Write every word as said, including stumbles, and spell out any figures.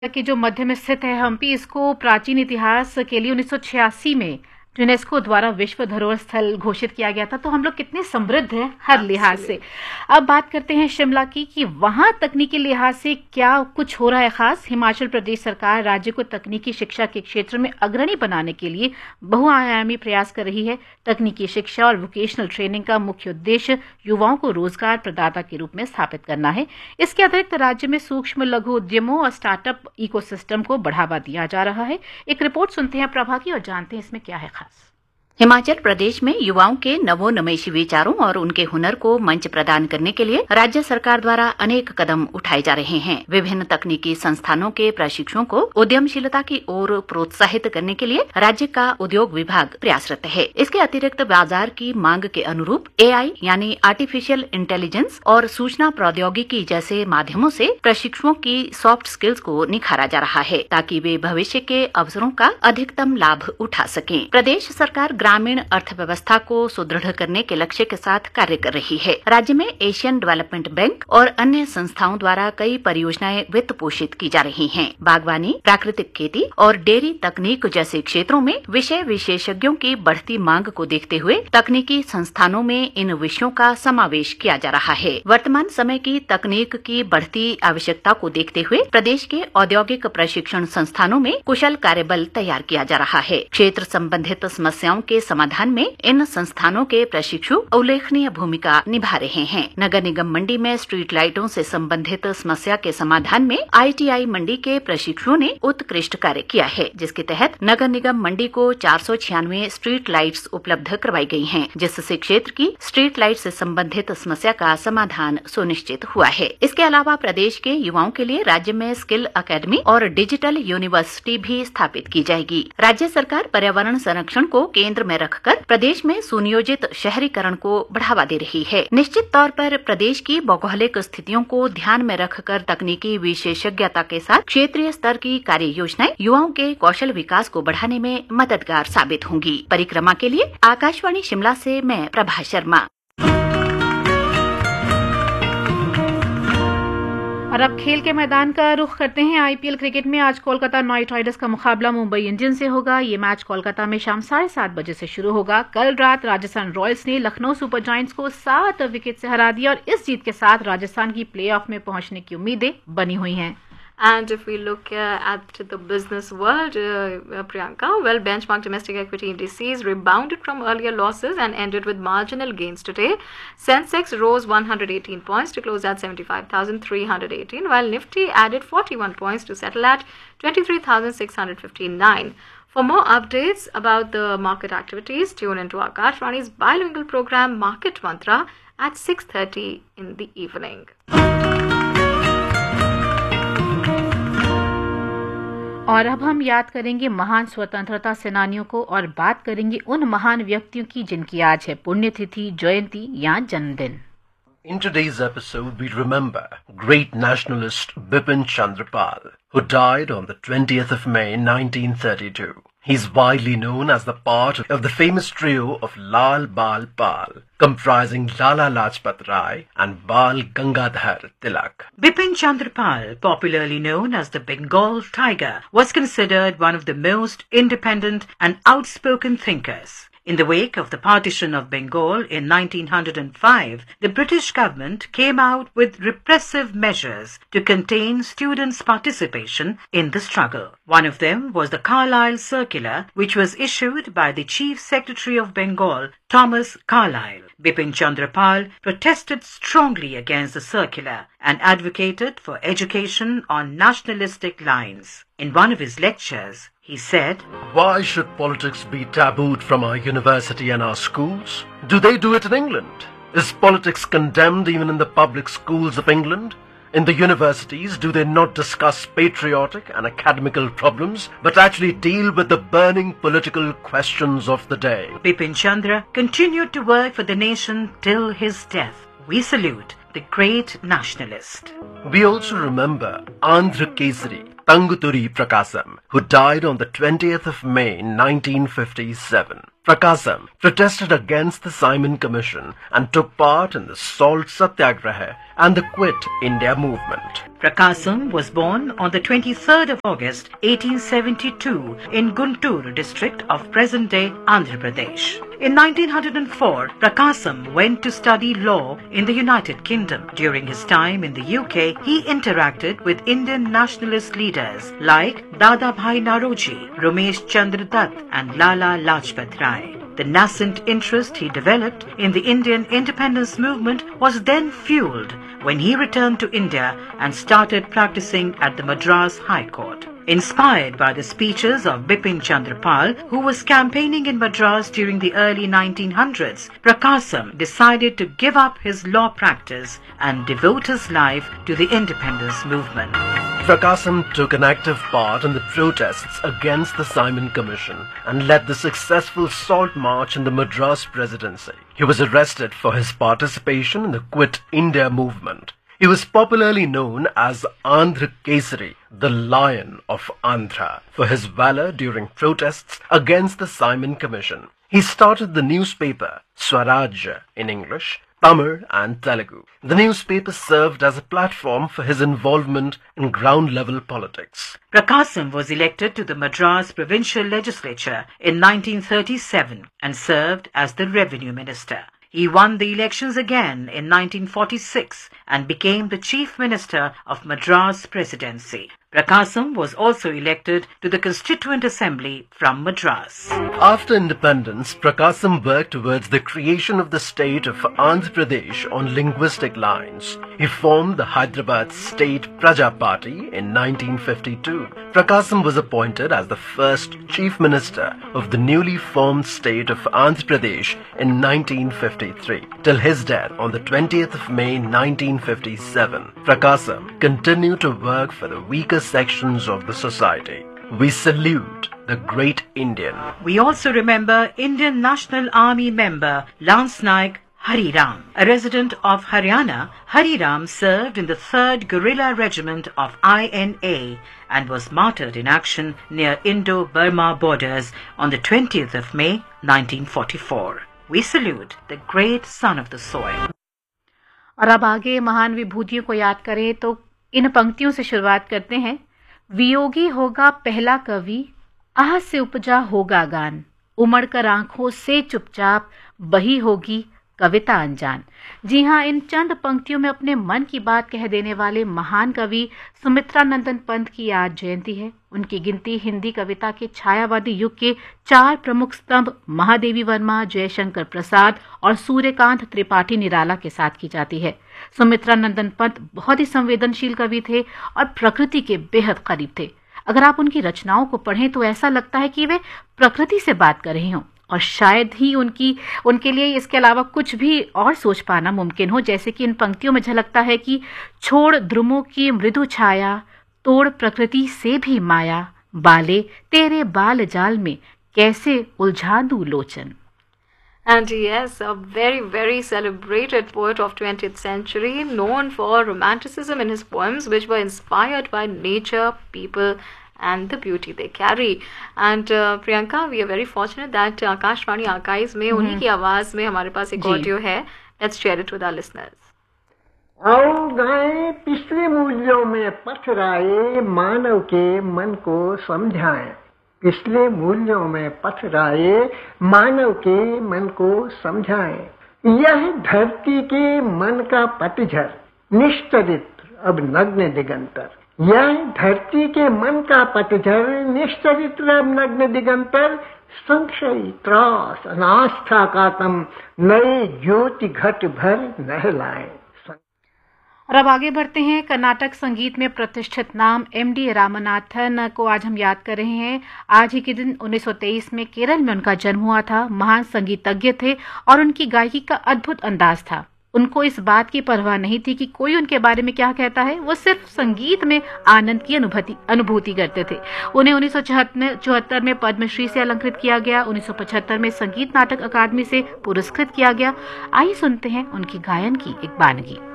कि जो मध्य में स्थित है हम्पी, इसको प्राचीन इतिहास के लिए उन्नीस सौ छियासी में यूनेस्को द्वारा विश्व धरोहर स्थल घोषित किया गया था। तो हम लोग कितने समृद्ध हैं हर लिहाज से। अब बात करते हैं शिमला की कि वहां तकनीकी लिहाज से क्या कुछ हो रहा है खास। हिमाचल प्रदेश सरकार राज्य को तकनीकी शिक्षा के क्षेत्र में अग्रणी बनाने के लिए बहुआयामी प्रयास कर रही है। तकनीकी शिक्षा और वोकेशनल ट्रेनिंग का मुख्य उद्देश्य युवाओं को रोजगार प्रदाता के रूप में स्थापित करना है। इसके अतिरिक्त राज्य में सूक्ष्म लघु उद्यमों और स्टार्टअप इकोसिस्टम को बढ़ावा दिया जा रहा है। एक रिपोर्ट सुनते हैं प्रभा की और जानते हैं इसमें क्या है खास। हिमाचल प्रदेश में युवाओं के नवोन्मेषी विचारों और उनके हुनर को मंच प्रदान करने के लिए राज्य सरकार द्वारा अनेक कदम उठाए जा रहे हैं। विभिन्न तकनीकी संस्थानों के प्रशिक्षुओं को उद्यमशीलता की ओर प्रोत्साहित करने के लिए राज्य का उद्योग विभाग प्रयासरत है। इसके अतिरिक्त बाजार की मांग के अनुरूप एआई यानी आर्टिफिशियल इंटेलिजेंस और सूचना प्रौद्योगिकी जैसे माध्यमों से प्रशिक्षुओं की सॉफ्ट स्किल्स को निखारा जा रहा है, ताकि वे भविष्य के अवसरों का अधिकतम लाभ उठा सकें। प्रदेश सरकार ग्रामीण अर्थव्यवस्था को सुदृढ़ करने के लक्ष्य के साथ कार्य कर रही है। राज्य में एशियन डेवलपमेंट बैंक और अन्य संस्थाओं द्वारा कई परियोजनाएं वित्त पोषित की जा रही हैं। बागवानी, प्राकृतिक खेती और डेयरी तकनीक जैसे क्षेत्रों में विषय विशेषज्ञों की बढ़ती मांग को देखते हुए तकनीकी संस्थानों में इन विषयों का समावेश किया जा रहा है। वर्तमान समय की तकनीक की बढ़ती आवश्यकता को देखते हुए प्रदेश के औद्योगिक प्रशिक्षण संस्थानों में कुशल कार्यबल तैयार किया जा रहा है। क्षेत्र संबंधित समस्याओं के समाधान में इन संस्थानों के प्रशिक्षु उल्लेखनीय भूमिका निभा रहे हैं। नगर निगम मंडी में स्ट्रीट लाइटों से संबंधित समस्या के समाधान में आईटीआई मंडी के प्रशिक्षुओं ने उत्कृष्ट कार्य किया है, जिसके तहत नगर निगम मंडी को चार सौ छियानवे स्ट्रीट लाइट्स उपलब्ध करवाई गई हैं, जिससे क्षेत्र की स्ट्रीट लाइट से संबंधित समस्या का समाधान सुनिश्चित हुआ है। इसके अलावा प्रदेश के युवाओं के लिए राज्य में स्किल अकेडमी और डिजिटल यूनिवर्सिटी भी स्थापित की जाएगी। राज्य सरकार पर्यावरण संरक्षण को केंद्र में रखकर प्रदेश में सुनियोजित शहरीकरण को बढ़ावा दे रही है। निश्चित तौर पर प्रदेश की भौगोलिक स्थितियों को ध्यान में रखकर तकनीकी विशेषज्ञता के साथ क्षेत्रीय स्तर की कार्य योजनाएं युवाओं के कौशल विकास को बढ़ाने में मददगार साबित होंगी। परिक्रमा के लिए आकाशवाणी शिमला से मैं प्रभा शर्मा। और अब खेल के मैदान का रुख करते हैं। आईपीएल क्रिकेट में आज कोलकाता नाइट राइडर्स का मुकाबला मुंबई इंडियंस से होगा। ये मैच कोलकाता में शाम साढ़े सात बजे से शुरू होगा। कल रात राजस्थान रॉयल्स ने लखनऊ सुपर जायंट्स को सात विकेट से हरा दिया और इस जीत के साथ राजस्थान की प्लेऑफ में पहुंचने की उम्मीदें बनी हुई हैं। And if we look uh, at the business world, uh, Priyanka, well, benchmark domestic equity indices rebounded from earlier losses and ended with marginal gains today. Sensex rose one hundred eighteen points to close at seventy-five thousand three hundred eighteen, while Nifty added forty-one points to settle at twenty-three thousand six hundred fifty-nine. For more updates about the market activities, tune into Akashvani's bilingual program Market Mantra at six thirty in the evening. और अब हम याद करेंगे महान स्वतंत्रता सेनानियों को और बात करेंगे उन महान व्यक्तियों की जिनकी आज है पुण्यतिथि, जयंती या जन्मदिन। In today's episode, we remember great nationalist Bipin Chandra Pal, who died on the twentieth of May nineteen thirty-two. He is widely known as the part of the famous trio of Lal Bal Pal, comprising Lala Lajpat Rai and Bal Gangadhar Tilak. Bipin Chandra Pal, popularly known as the Bengal Tiger, was considered one of the most independent and outspoken thinkers. In the wake of the partition of Bengal in nineteen oh five, the British government came out with repressive measures to contain students' participation in the struggle. One of them was the Carlisle Circular, which was issued by the Chief Secretary of Bengal, Thomas Carlyle. Bipin Chandra Pal protested strongly against the circular and advocated for education on nationalistic lines. In one of his lectures, he said, "Why should politics be tabooed from our university and our schools? Do they do it in England? Is politics condemned even in the public schools of England? In the universities, do they not discuss patriotic and academical problems, but actually deal with the burning political questions of the day?" Bipin Chandra continued to work for the nation till his death. We salute the great nationalist. We also remember Andhra Kesari, Tanguturi Prakasam, who died on the twentieth of May nineteen fifty-seven. Prakasam protested against the Simon Commission and took part in the Salt Satyagraha and the Quit India movement. Prakasam was born on the twenty-third of August eighteen seventy-two in Guntur district of present-day Andhra Pradesh. In nineteen oh four, Prakasam went to study law in the United Kingdom. During his time in the U K, he interacted with Indian nationalist leaders like Dadabhai Naoroji, Ramesh Chandra Dutt and Lala Lajpat Rai. The nascent interest he developed in the Indian independence movement was then fueled when he returned to India and started practicing at the Madras High Court. Inspired by the speeches of Bipin Chandra Pal, who was campaigning in Madras during the early nineteen hundreds, Prakasam decided to give up his law practice and devote his life to the independence movement. Prakasam took an active part in the protests against the Simon Commission and led the successful Salt March in the Madras Presidency. He was arrested for his participation in the Quit India movement. He was popularly known as Andhra Kesari, the Lion of Andhra, for his valor during protests against the Simon Commission. He started the newspaper Swaraj in English, Tamil and Telugu. The newspaper served as a platform for his involvement in ground-level politics. Prakasam was elected to the Madras Provincial Legislature in nineteen thirty-seven and served as the Revenue Minister. He won the elections again in nineteen forty-six and became the Chief Minister of Madras Presidency. Prakasam was also elected to the Constituent Assembly from Madras. After independence, Prakasam worked towards the creation of the state of Andhra Pradesh on linguistic lines. He formed the Hyderabad State Praja Party in nineteen fifty-two. Prakasam was appointed as the first Chief Minister of the newly formed state of Andhra Pradesh in nineteen fifty-three. Till his death on the twentieth of May nineteen fifty-seven, Prakasam continued to work for the weaker sections of the society. We salute the great Indian. We also remember Indian National Army member Lance Naik Hari Ram. A resident of Haryana, Hari Ram served in the third Guerrilla Regiment of I N A and was martyred in action near Indo-Burma borders on the twentieth of May nineteen forty-four. We salute the great son of the soil. और अब आगे महान विभूतियों को याद करें तो इन पंक्तियों से शुरुआत करते हैं। वियोगी होगा पहला कवि, आह से उपजा होगा गान, उमड़कर आंखों से चुपचाप बही होगी कविता अनजान। जी हाँ, इन चंद पंक्तियों में अपने मन की बात कह देने वाले महान कवि सुमित्रा नंदन पंत की आज जयंती है। उनकी गिनती हिंदी कविता के छायावादी युग के चार प्रमुख स्तंभ महादेवी वर्मा, जयशंकर प्रसाद और सूर्यकांत त्रिपाठी निराला के साथ की जाती है। सुमित्रा नंदन पंत बहुत ही संवेदनशील कवि थे और प्रकृति के बेहद करीब थे। अगर आप उनकी रचनाओं को पढ़ें तो ऐसा लगता है कि वे प्रकृति से बात कर रहे हों और शायद ही उनकी उनके लिए इसके अलावा कुछ भी और सोच पाना मुमकिन हो। जैसे कि इन पंक्तियों में झलकता है कि छोड़ ध्रुमों की मृदु छाया, तोड़ प्रकृति से भी माया, बाले तेरे बाल जाल में कैसे उलझा दूं लोचन। And yes, a very, very celebrated poet of twentieth century, known for romanticism in his poems, which were inspired by nature, people, and the beauty they carry. And uh, Priyanka, we are very fortunate that Akashvani Archives में उन्हीं की आवाज में हमारे पास एक audio है. Let's share it with our listeners. आओ गाएं पिछले मूल्यों में पथराए, मानव के मन को समझाएं। पिछले मूल्यों में पथराए, मानव के मन को समझाएं। यह धरती के मन का पतझड़, निश्चरित्र अब नग्न दिगंतर। यह धरती के मन का पतझड़, निश्चरित्र अब नग्न दिगंतर। संशय, त्रास, अनास्था का तम नए ज्योति घट भर नहलाएं। और अब आगे बढ़ते हैं। कर्नाटक संगीत में प्रतिष्ठित नाम एम डी रामनाथन को आज हम याद कर रहे हैं। आज ही के दिन उन्नीस सौ तेईस में केरल में उनका जन्म हुआ था। महान संगीतज्ञ थे और उनकी गायकी का अद्भुत अंदाज था। उनको इस बात की परवाह नहीं थी कि कोई उनके बारे में क्या कहता है, वो सिर्फ संगीत में आनंद की अनुभूति अनुभूति करते थे। उन्हें उन्नीस सौ चौहत्तर में पद्मश्री से अलंकृत किया गया। उन्नीस सौ पचहत्तर में संगीत नाटक अकादमी से पुरस्कृत किया गया। आइए सुनते हैं उनकी गायन की एक बानगी।